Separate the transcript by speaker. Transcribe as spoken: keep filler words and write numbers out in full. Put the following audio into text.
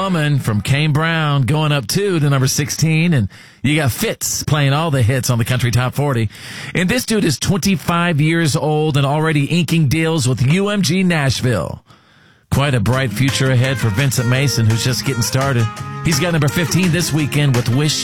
Speaker 1: Woman from Kane Brown going up two to number sixteen. And you got Fitz playing all the hits on the Country Top forty. And this dude is twenty-five years old and already inking deals with U M G Nashville. Quite a bright future ahead for Vincent Mason, who's just getting started. He's got number fifteen this weekend with Wish